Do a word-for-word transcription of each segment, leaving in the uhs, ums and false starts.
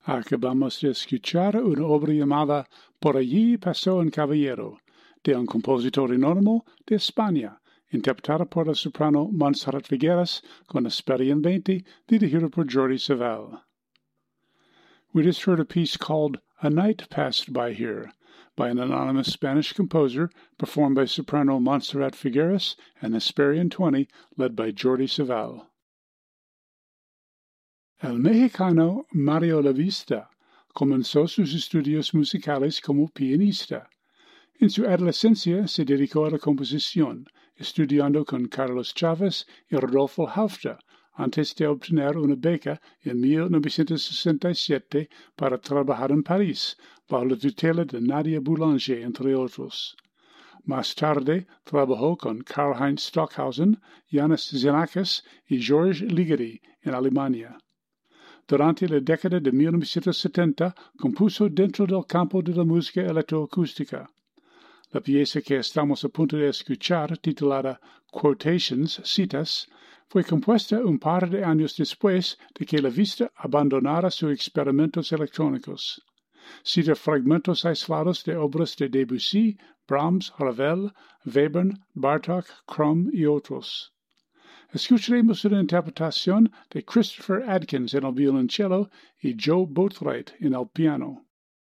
Acabamos de escuchar una obra llamada Por allí pasó un caballero, de un compositor anónimo de España, interpretada por la soprano Montserrat Figueras con Hesperian veinte, dirigido por Jordi Savall. We just heard a piece called A Night Passed By Here by an anonymous Spanish composer, performed by soprano Montserrat Figueras and Hesperian twenty, led by Jordi Savall. El mexicano Mario Lavista comenzó sus estudios musicales como pianista. En su adolescencia se dedicó a la composición, estudiando con Carlos Chávez y Rodolfo Halffter, antes de obtener una beca en mil novecientos sesenta y siete para trabajar en París, bajo la tutela de Nadia Boulanger, entre otros. Más tarde, trabajó con Karl-Heinz Stockhausen, Janis Xenakis y Georges Ligeti en Alemania. Durante la década de mil novecientos setenta, compuso dentro del campo de la música electroacústica. La pieza que estamos a punto de escuchar, titulada Quotations, citas, fue compuesta un par de años después de que Lavista abandonara sus experimentos electrónicos. Cita fragmentos aislados de obras de Debussy, Brahms, Ravel, Webern, Bartók, Crumb y otros. Escucharemos una interpretación de Christopher Adkins en el violoncello y Joe Boatwright en el piano.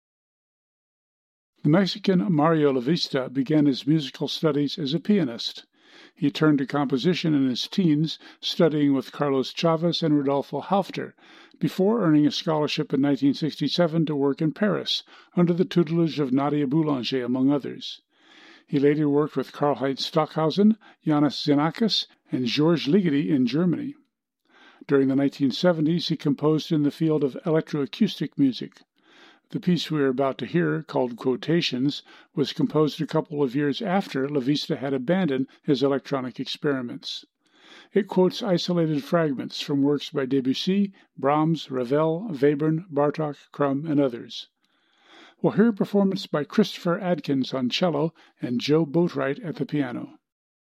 The Mexican Mario Lavista began his musical studies as a pianist. He turned to composition in his teens, studying with Carlos Chávez and Rodolfo Halffter, before earning a scholarship in nineteen sixty-seven to work in Paris, under the tutelage of Nadia Boulanger, among others. He later worked with Karl-Heinz Stockhausen, Janis Xenakis, and Georges Ligeti in Germany. During the nineteen seventies, he composed in the field of electroacoustic music. The piece we are about to hear, called Quotations, was composed a couple of years after Lavista had abandoned his electronic experiments. It quotes isolated fragments from works by Debussy, Brahms, Ravel, Webern, Bartók, Crumb, and others. We'll hear a performance by Christopher Adkins on cello and Joe Boatwright at the piano.